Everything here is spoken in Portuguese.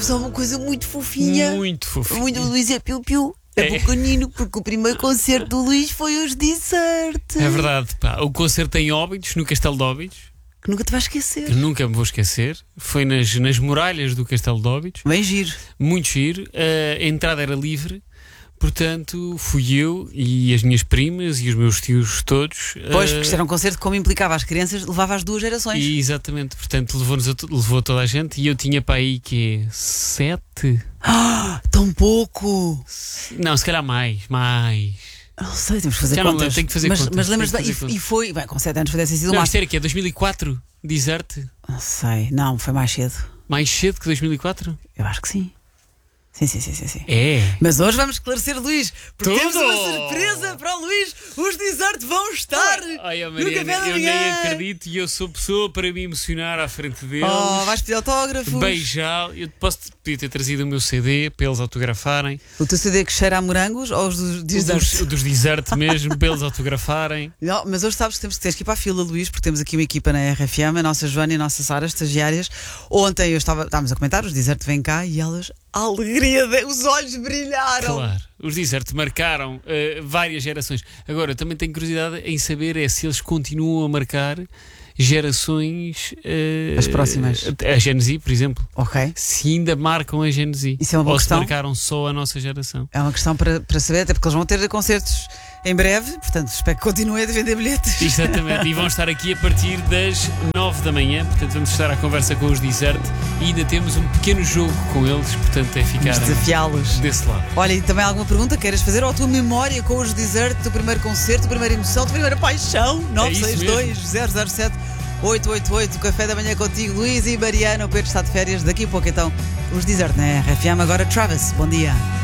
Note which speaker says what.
Speaker 1: Só uma coisa muito fofinha.
Speaker 2: Muito fofinho.
Speaker 1: Muito, o Luís é piu-piu. É pequenino, porque o primeiro concerto do Luís foi os Desert.
Speaker 2: É verdade, pá. O concerto em Óbidos, no Castelo de Óbidos,
Speaker 1: Que nunca te vais esquecer.
Speaker 2: que nunca me vou esquecer. Foi nas muralhas do Castelo de Óbidos.
Speaker 1: Bem giro.
Speaker 2: Muito giro. A entrada era livre. Portanto, fui eu e as minhas primas e os meus tios todos.
Speaker 1: Pois, porque isto era um concerto que, como implicava as crianças, levava as duas gerações.
Speaker 2: E, exatamente, portanto, levou toda a gente. E eu tinha para aí que 7?
Speaker 1: Tão pouco!
Speaker 2: Não, se calhar mais.
Speaker 1: Não sei, temos que fazer
Speaker 2: Já não
Speaker 1: contas.
Speaker 2: tenho que fazer
Speaker 1: mas,
Speaker 2: contas,
Speaker 1: mas lembras
Speaker 2: tenho que
Speaker 1: bem,
Speaker 2: fazer
Speaker 1: e foi, bem, com 7 anos foi desse sido
Speaker 2: Não,
Speaker 1: mais.
Speaker 2: isto era que é 2004? Desert?
Speaker 1: Não sei, não, foi mais cedo.
Speaker 2: Mais cedo que 2004?
Speaker 1: Eu acho que sim. Sim.
Speaker 2: É.
Speaker 1: Mas hoje vamos esclarecer, Luís, porque
Speaker 2: Tudo!
Speaker 1: temos uma surpresa para o Luís. Os Desert vão estar
Speaker 2: Ai,
Speaker 1: no
Speaker 2: Mariana,
Speaker 1: Café da
Speaker 2: eu
Speaker 1: Manhã.
Speaker 2: nem acredito e eu sou pessoa para me emocionar à frente deles.
Speaker 1: Oh, vais pedir autógrafos.
Speaker 2: Beijar. Eu podia ter trazido o meu CD para eles autografarem.
Speaker 1: O teu CD que cheira a morangos ou os dos Desert?
Speaker 2: O dos Desert mesmo, para eles autografarem.
Speaker 1: Não, mas hoje sabes que tens que ir para a fila, Luís, porque temos aqui uma equipa na RFM, a nossa Joana e a nossa Sara, estagiárias. Ontem estávamos a comentar, os Desert vêm cá e elas, a alegria, os olhos brilharam.
Speaker 2: Claro. Os Desert marcaram várias gerações. Agora, eu também tenho curiosidade em saber se eles continuam a marcar gerações.
Speaker 1: As próximas.
Speaker 2: A Gen Z, por exemplo.
Speaker 1: Ok.
Speaker 2: Se ainda marcam a Gen Z.
Speaker 1: Isso é uma boa
Speaker 2: ou
Speaker 1: questão.
Speaker 2: se marcaram só a nossa geração.
Speaker 1: É uma questão para saber, até porque eles vão ter concertos em breve, portanto espero que continuem a vender bilhetes.
Speaker 2: Exatamente, e vão estar aqui a partir das 9 da manhã, portanto vamos estar à conversa com os Desert e ainda temos um pequeno jogo com eles, portanto é ficar
Speaker 1: Desafiá-los.
Speaker 2: desse lado.
Speaker 1: Olha, e também alguma pergunta queiras fazer ou a tua memória com os Desert, do primeiro concerto, a primeira emoção, a primeira paixão? 962-007-888, o Café da Manhã contigo, Luís e Mariana. O Pedro está de férias, daqui a pouco então os Desert na RFM. Agora Travis, bom dia.